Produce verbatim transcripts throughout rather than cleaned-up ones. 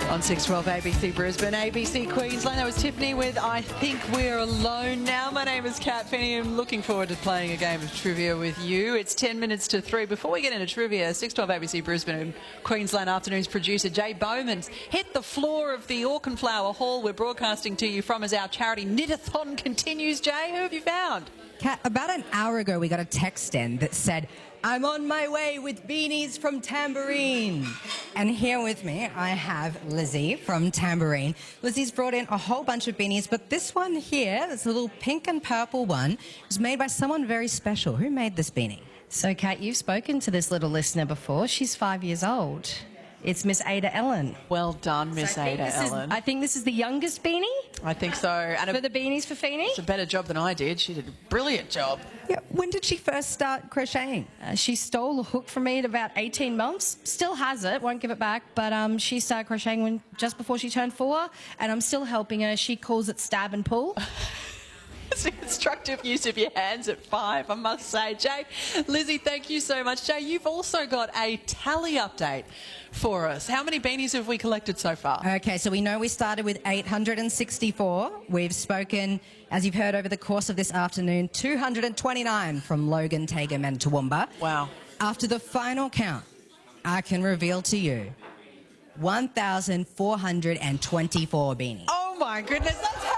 On six twelve A B C Brisbane, A B C Queensland. That was Tiffany with I Think We're Alone Now. My name is Kat Finney. I'm looking forward to playing a game of trivia with you. It's ten minutes to three. Before we get into trivia, six twelve A B C Brisbane and Queensland Afternoons producer Jay Bowman's hit the floor of the Auchenflower Hall we're broadcasting to you from as our charity Knit-a-thon continues. Jay, who have you found? Kat, about an hour ago we got a text in that said, I'm on my way with beanies from Tambourine. And here with me, I have Lizzie from Tambourine. Lizzie's brought in a whole bunch of beanies, but this one here, this little pink and purple one, was made by someone very special. Who made this beanie? So, Kat, you've spoken to this little listener before. She's five years old. It's Miss Ada Ellen. Well done, Miss So Ada is, Ellen. I think this is the youngest beanie I think so. And for a, the beanies for Feeny. it's a better job than I did. She did a brilliant job. Yeah, when did she first start crocheting? Uh, she stole a hook from me at about eighteen months. Still has it, won't give it back, but um, she started crocheting when, just before she turned four, and I'm still helping her. She calls it stab and pull. It's an constructive use of your hands at five, I must say. Jay, Lizzie, thank you so much. Jay, you've also got a tally update for us. How many beanies have we collected so far? Okay, so we know we started with eight hundred sixty-four. We've spoken, as you've heard over the course of this afternoon, two hundred twenty-nine from Logan, Tagum and Toowoomba. Wow. After the final count, I can reveal to you one thousand four hundred twenty-four beanies. Oh my goodness, that's how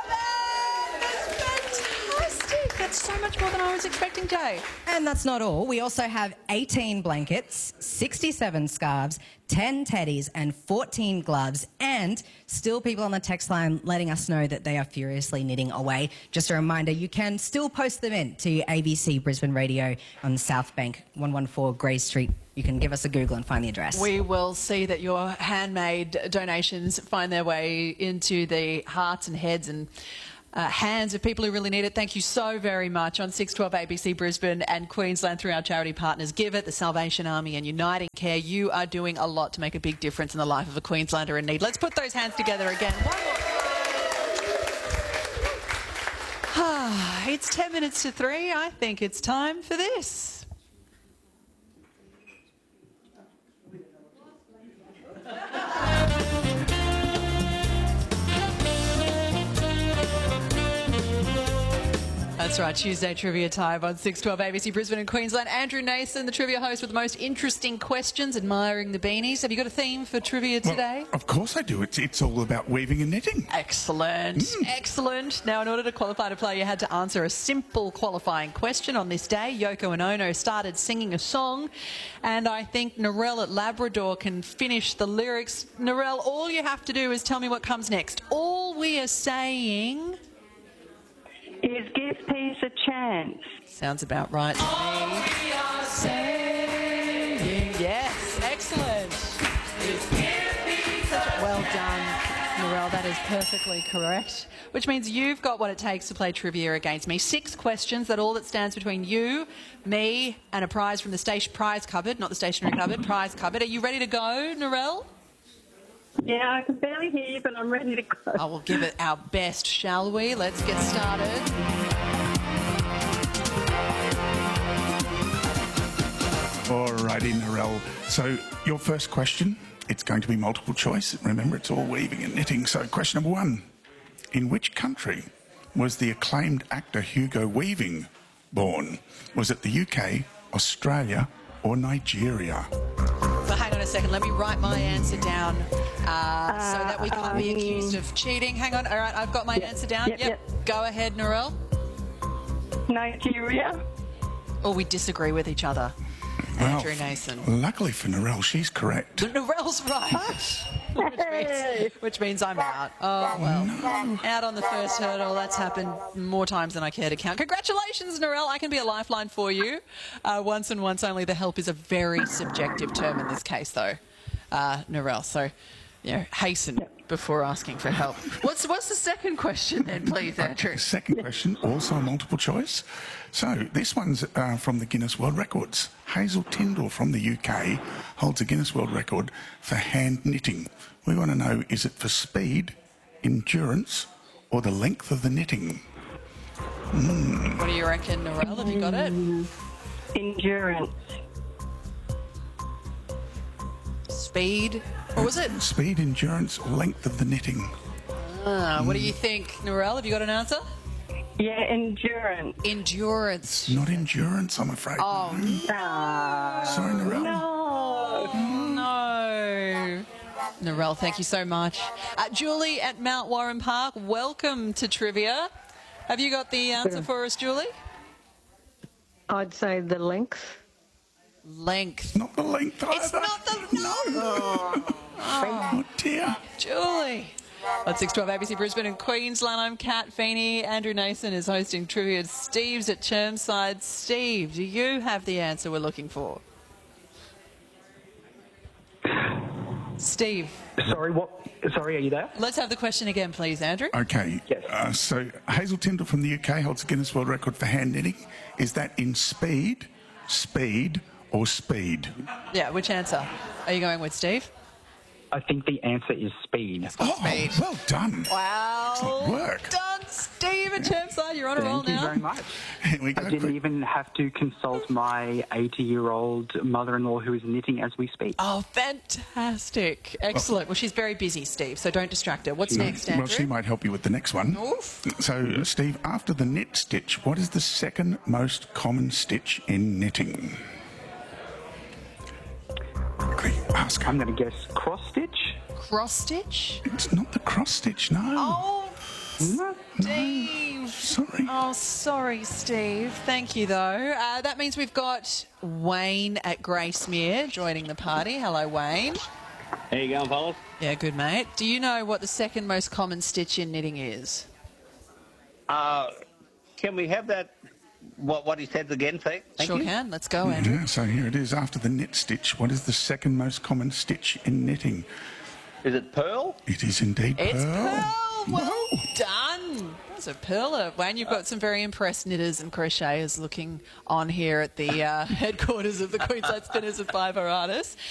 That's fantastic. That's so much more than I was expecting, Jay. And that's not all. We also have eighteen blankets, sixty-seven scarves, ten teddies and fourteen gloves, and still people on the text line letting us know that they are furiously knitting away. Just a reminder, you can still post them in to A B C Brisbane Radio on South Bank, one one four Grey Street. You can give us a Google and find the address. We will see that your handmade donations find their way into the hearts and heads and Uh, hands of people who really need it. Thank you so very much. On six twelve A B C Brisbane and Queensland through our charity partners Give It, the Salvation Army and Uniting Care, you are doing a lot to make a big difference in the life of a Queenslander in need. Let's put those hands together again. One more. Ah, it's ten minutes to three. I think it's time for this. That's right, Tuesday Trivia Time on six twelve A B C Brisbane and Queensland. Andrew Nason, the trivia host with the most interesting questions, admiring the beanies. Have you got a theme for trivia today? Well, of course I do. It's, it's all about weaving and knitting. Excellent, mm. excellent. Now, in order to qualify to play, you had to answer a simple qualifying question. On this day, Yoko and Ono started singing a song, and I think Narelle at Labrador can finish the lyrics. Narelle, all you have to do is tell me what comes next. All we are saying is give peace a chance. Sounds about right to All me. we are saying, yes, excellent. is give peace a Well done, Narelle. That is perfectly correct. Which means you've got what it takes to play trivia against me. Six questions. That all that stands between you, me, and a prize from the station prize cupboard, not the stationery cupboard, prize cupboard. Are you ready to go, Narelle? Yeah, I can barely hear you, but I'm ready to go. I will give it our best, shall we? Let's get started. Alrighty, Narelle. So your first question, it's going to be multiple choice. Remember, it's all weaving and knitting. So question number one. In which country was the acclaimed actor Hugo Weaving born? Was it the U K, Australia or Nigeria? So hang on a second, let me write my answer down uh, so that we can't be accused of cheating. Hang on, all right, I've got my Yep, answer down. yep, Yep, yep. go ahead, Narelle. Nigeria. Or we disagree with each other. Well, Andrew Nason. luckily for Narelle, she's correct. Narelle's right. which, means, which means I'm out. Oh, well. No. Out on the first hurdle. That's happened more times than I care to count. Congratulations, Narelle. I can be a lifeline for you. Uh, once and once only. The help is a very subjective term in this case, though, uh, Narelle. So, you know, hasten before asking for help. What's what's the second question then, please, Andrew? Second question, also multiple choice. So this one's uh, from the Guinness World Records. Hazel Tyndall from the U K holds a Guinness World Record for hand knitting. We want to know, is it for speed, endurance, or the length of the knitting? Mm. What do you reckon, Narelle? Have you got it? Endurance. Speed, What was it? Speed, endurance, or length of the knitting. Ah, what do you think, Narelle? Have you got an answer? Yeah, endurance. Endurance. Not endurance, I'm afraid. Oh, Ah, Sorry, Narelle. no. no. Narelle, thank you so much. Uh, Julie at Mount Warren Park, welcome to Trivia. Have you got the answer for us, Julie? I'd say the length. Length. Not the length either. It's not the... No. Oh, oh dear. Julie. On six twelve A B C Brisbane and Queensland, I'm Kat Feeney. Andrew Nason is hosting Trivia. Steve's at Chermside. Steve, do you have the answer we're looking for? Steve. Sorry, what? Sorry, are you there? Let's have the question again, please, Andrew. Okay. Yes. Uh, so Hazel Tyndall from the U K holds a Guinness World Record for hand knitting. Is that in speed, speed, or speed? Yeah, which answer are you going with, Steve? I think the answer is speed. Oh, Speed. well done. Wow. Excellent work. Done, Steve at Chermside. You're on a roll Thank you now. very much. Here we go. I didn't even have to consult my eighty-year-old mother-in-law who is knitting as we speak. Oh, fantastic. Excellent. Well, she's very busy, Steve, so don't distract her. What's next, Andrew? Well, she might help you with the next one. Oof. So, Steve, after the knit stitch, what is the second most common stitch in knitting? Quickly, ask her. I'm going to guess cross-stitch. Cross stitch? It's not the cross stitch, no. Oh, No. Steve. Sorry. Oh, sorry, Steve. Thank you, though. Uh, that means we've got Wayne at Gracemere joining the party. Hello, Wayne. How you going, fellas? Yeah, good, mate. Do you know what the second most common stitch in knitting is? Uh, can we have that, what, what he said again, please? Thank sure you. can. Let's go, Andrew. Yeah, so here it is. After the knit stitch, what is the second most common stitch in knitting? Is it pearl? It is indeed It's pearl. pearl. Well done. That's a pearler. Wayne, you've got some very impressed knitters and crocheters looking on here at the uh, headquarters of the Queensland Spinners and Fibre Artists.